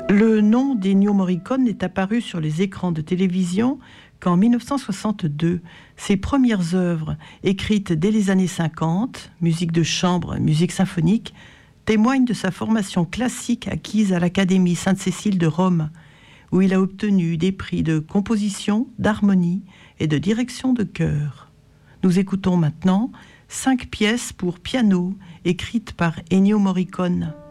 Le nom d'Ennio Morricone n'est apparu sur les écrans de télévision qu'en 1962. Ses premières œuvres, écrites dès les années 50, musique de chambre, musique symphonique, témoignent de sa formation classique acquise à l'Académie Sainte-Cécile de Rome, où il a obtenu des prix de composition, d'harmonie et de direction de chœur. Nous écoutons maintenant 5 pièces pour piano écrites par Ennio Morricone.